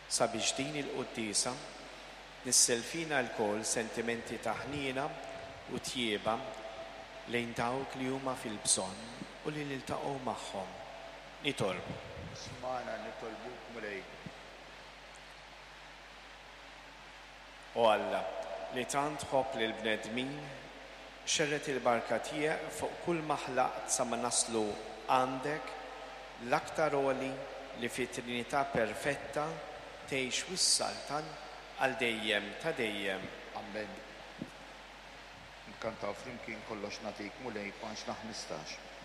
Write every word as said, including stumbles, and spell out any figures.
sabiex din il-qudiesa nisselfina l-kol sentimenti ta' ħniena u tjieba lejn dawk li huma fil-bżonn u li niltaqgħu magħhom. Nitolbu. Smana nitolbuk mulej. O Alla, li tant ħobb lil bnedmin, xerret il-barka tiegħek fuq kull maħlaqt sa ma naslu għandek l-aktar għoli li fi Trinità perfetta tgħix wis-saltan għal dejjem ta' dejjem. Amen. Nkantaw flimkien kollox natik mulej paġna ħmistax.